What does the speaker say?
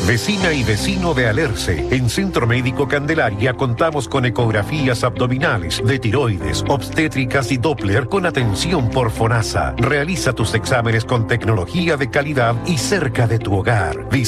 Vecina y vecino de Alerce, en Centro Médico Candelaria contamos con ecografías abdominales, de tiroides, obstétricas y Doppler con atención por FONASA. Realiza tus exámenes con tecnología de calidad y cerca de tu hogar.